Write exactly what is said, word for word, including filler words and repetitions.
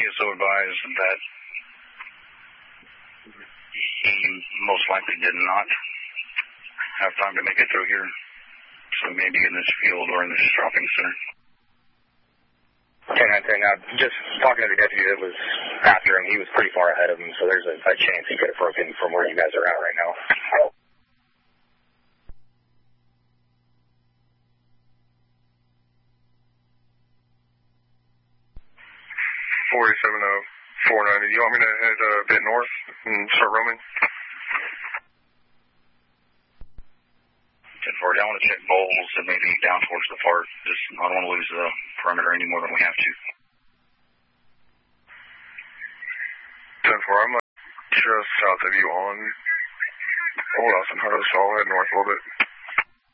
S O advised that he most likely did not have time to make it through here, so maybe in this field or in this shopping center. ten nine ten, now, just talking to the deputy that was after him, he was pretty far ahead of him, so there's a, a chance he could have broken from where you guys are at right now. forty-seven oh four ninety, you want me to head a bit north and start roaming? ten four, I want to check bowls and maybe down towards the park. Just, I don't want to lose the perimeter any more than we have to. ten four, I'm just south of you on Old Austin Huddle, so I'll head north a little bit.